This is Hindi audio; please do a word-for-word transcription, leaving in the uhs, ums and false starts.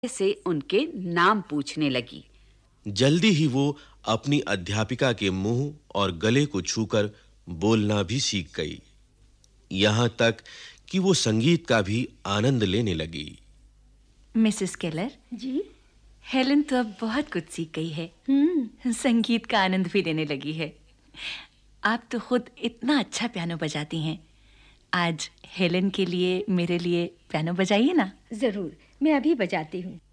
से उनके नाम पूछने लगी। जल्दी ही वो अपनी अध्यापिका के मुंह और गले को छूकर बोलना भी सीख गई। यहाँ तक कि वो संगीत का भी आनंद लेने लगी। मिसेस केलर जी। हेलन तो अब बहुत कुछ सीख गई है। हम्म संगीत का आनंद भी लेने लगी है। आप तो खुद इतना अच्छा पियानो बजाती हैं। आज हेलन के लिए, मेरे लिए पियानो बजाइए ना। जरूर, मैं अभी बजाती हूँ।